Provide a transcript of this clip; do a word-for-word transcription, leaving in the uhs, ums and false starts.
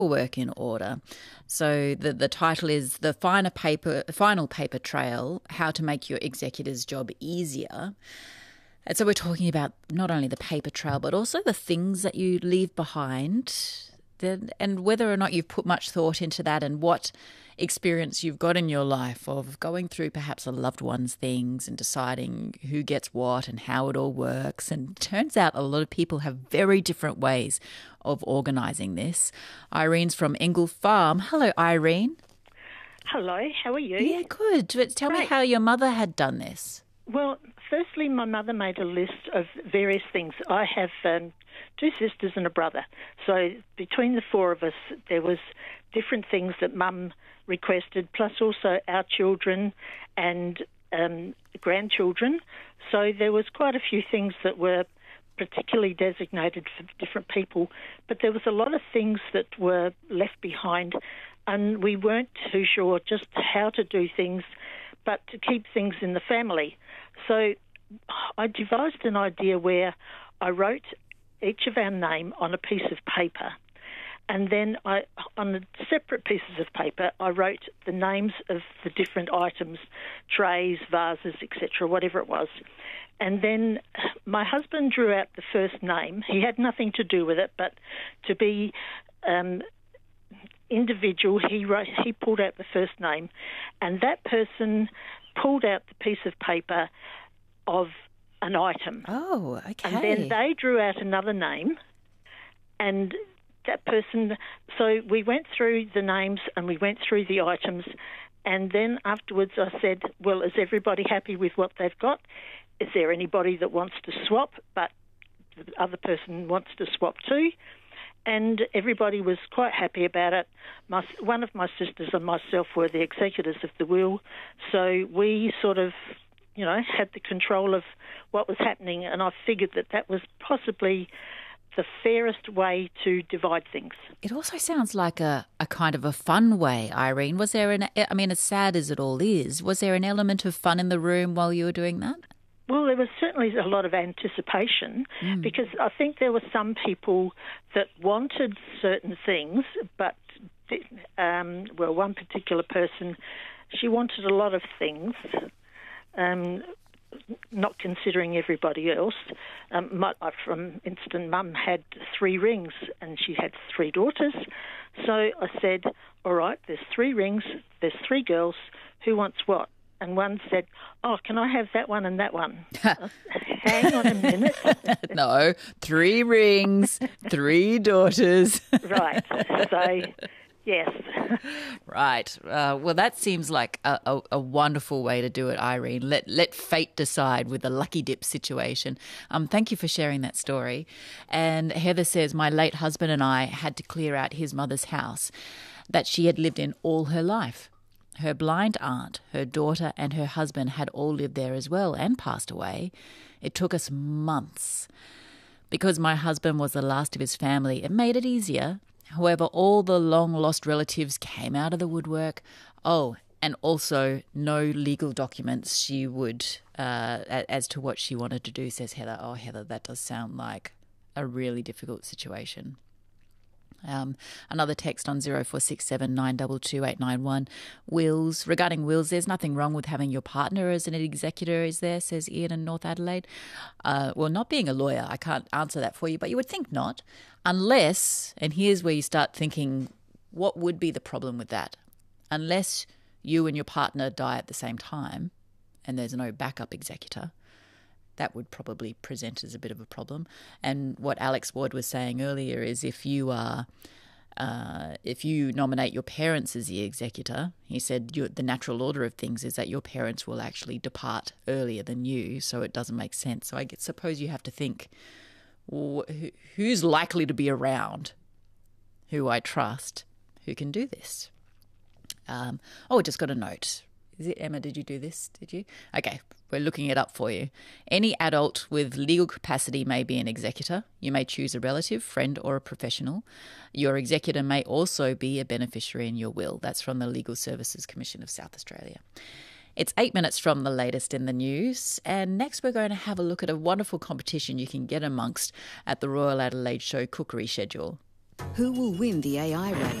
work in order. So the the title is The Final Paper, Final Paper Trail, How to Make Your Executor's Job Easier. And so we're talking about not only the paper trail, but also the things that you leave behind, and whether or not you've put much thought into that, and what experience you've got in your life of going through perhaps a loved one's things and deciding who gets what and how it all works. And it turns out a lot of people have very different ways of organising this. Irene's from Engle Farm. Hello, Irene. Hello, how are you? Yeah, good. Tell Great. me how your mother had done this. Well, firstly, my mother made a list of various things. I have um, two sisters and a brother. So between the four of us, there was different things that Mum requested, plus also our children and um, grandchildren. So there was quite a few things that were particularly designated for different people, but there was a lot of things that were left behind, and we weren't too sure just how to do things, but to keep things in the family. So I devised an idea where I wrote each of our name on a piece of paper, and then I, on the separate pieces of paper, I wrote the names of the different items, trays, vases, et cetera, whatever it was. And then my husband drew out the first name. He had nothing to do with it, but to be um, individual, he wrote, he pulled out the first name, and that person pulled out the piece of paper of an item. Oh, okay. And then they drew out another name, and that person, so we went through the names and we went through the items, and then afterwards I said, well, is everybody happy with what they've got? Is there anybody that wants to swap, but the other person wants to swap too? And everybody was quite happy about it. My, one of my sisters and myself were the executors of the will, so we sort of, you know, had the control of what was happening, and I figured that that was possibly the fairest way to divide things. It also sounds like a, a kind of a fun way, Irene. Was there an, I mean, as sad as it all is, was there an element of fun in the room while you were doing that? Well, there was certainly a lot of anticipation mm. because I think there were some people that wanted certain things, but, um, well, one particular person, she wanted a lot of things, um, not considering everybody else. Um, my, for instance, Mum had three rings and she had three daughters. So I said, all right, there's three rings, there's three girls, who wants what? And one said, oh, can I have that one and that one? Hang on a minute. No, three rings, three daughters. Right. So, yes. Right. Uh, well, that seems like a, a, a wonderful way to do it, Irene. Let let fate decide with the lucky dip situation. Um, thank you for sharing that story. And Heather says, my late husband and I had to clear out his mother's house that she had lived in all her life. Her blind aunt, her daughter and her husband had all lived there as well and passed away. It took us months. Because my husband was the last of his family, it made it easier. However, all the long-lost relatives came out of the woodwork. Oh, and also no legal documents she would, uh, as to what she wanted to do, says Heather. Oh, Heather, that does sound like a really difficult situation. Um, another text on zero four six seven nine two two eight nine one. Wills, regarding wills, there's nothing wrong with having your partner as an executor, is there, says Ian in North Adelaide. Uh, well, not being a lawyer, I can't answer that for you, but you would think not, unless, and here's where you start thinking, what would be the problem with that? Unless you and your partner die at the same time and there's no backup executor, that would probably present as a bit of a problem. And what Alex Ward was saying earlier is if you are, uh, if you nominate your parents as the executor, he said you, the natural order of things is that your parents will actually depart earlier than you, so it doesn't make sense. So I get, suppose you have to think, well, who, who's likely to be around, who I trust, who can do this? Um, oh, I just got a note. Is it Emma? Did you do this? Did you? Okay, we're looking it up for you. Any adult with legal capacity may be an executor. You may choose a relative, friend, or a professional. Your executor may also be a beneficiary in your will. That's from the Legal Services Commission of South Australia. It's eight minutes from the latest in the news, and next we're going to have a look at a wonderful competition you can get amongst at the Royal Adelaide Show cookery schedule. Who will win the A I race?